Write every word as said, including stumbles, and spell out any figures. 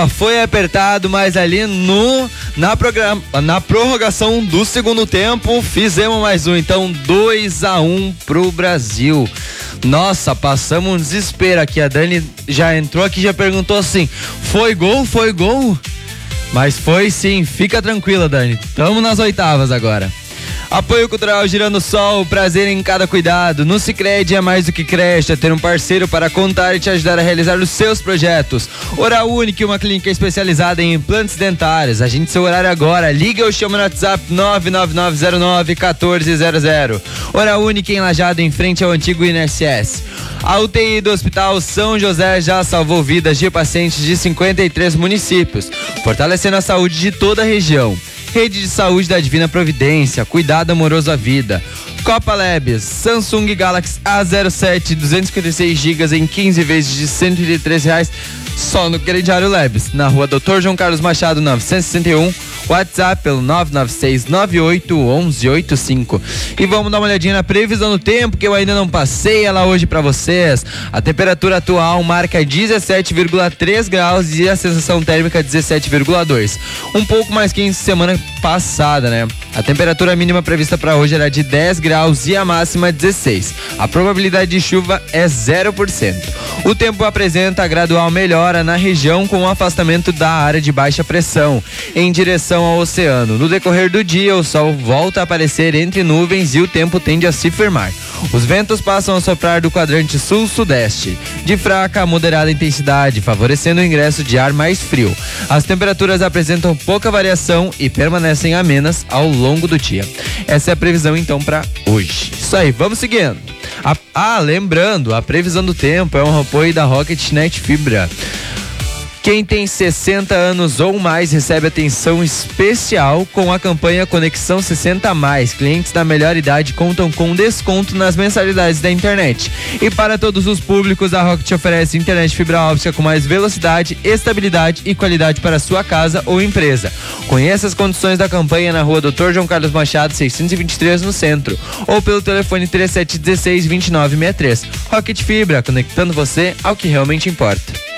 Foi apertado, mas ali no na, programa, na prorrogação do segundo tempo fizemos mais um, então dois a um pro Brasil. Nossa, passamos um desespero aqui. A Dani já entrou aqui, já perguntou assim: foi gol? Foi gol? Mas foi sim, fica tranquila, Dani. Tamo nas oitavas agora. Apoio Cultural Girando Sol, prazer em cada cuidado. No Sicredi é mais do que creche, é ter um parceiro para contar e te ajudar a realizar os seus projetos. Oral Unique, uma clínica especializada em implantes dentários. Agende seu horário agora, liga ou chama no WhatsApp nove nove nove zero nove um quatro zero zero. Oral Unique em Lajeado, em frente ao antigo I N S S. A U T I do Hospital São José já salvou vidas de pacientes de cinquenta e três municípios, fortalecendo a saúde de toda a região. Rede de Saúde da Divina Providência, cuidado amoroso à vida. Copa Labs, Samsung Galaxy A zero sete, duzentos e cinquenta e seis gigas em quinze vezes de cento e trinta e três reais, só no Crediário Labs, na rua doutor João Carlos Machado, novecentos e sessenta e um, WhatsApp pelo nove nove seis nove oito um um oito cinco. E vamos dar uma olhadinha na previsão do tempo, que eu ainda não passei ela hoje pra vocês. A temperatura atual marca dezessete vírgula três graus e a sensação térmica dezessete vírgula dois. Um pouco mais quente semana passada, né? A temperatura mínima prevista para hoje era de dez graus e a máxima dezesseis. A probabilidade de chuva é zero por cento. O tempo apresenta a gradual melhora na região com o afastamento da área de baixa pressão em direção ao oceano. No decorrer do dia, o sol volta a aparecer entre nuvens e o tempo tende a se firmar. Os ventos passam a soprar do quadrante sul-sudeste, de fraca a moderada intensidade, favorecendo o ingresso de ar mais frio. As temperaturas apresentam pouca variação e permanecem amenas ao longo do dia. Essa é a previsão então para hoje. Isso aí, vamos seguindo. A, ah, lembrando, a previsão do tempo é um apoio da RocketNet Fibra. Quem tem sessenta anos ou mais recebe atenção especial com a campanha Conexão sessenta mais. Clientes da melhor idade contam com desconto nas mensalidades da internet. E para todos os públicos, a Rocket oferece internet fibra óptica com mais velocidade, estabilidade e qualidade para sua casa ou empresa. Conheça as condições da campanha na rua doutor João Carlos Machado, seiscentos e vinte e três, no centro, ou pelo telefone trinta e sete dezesseis vinte e nove sessenta e três. Rocket Fibra, conectando você ao que realmente importa.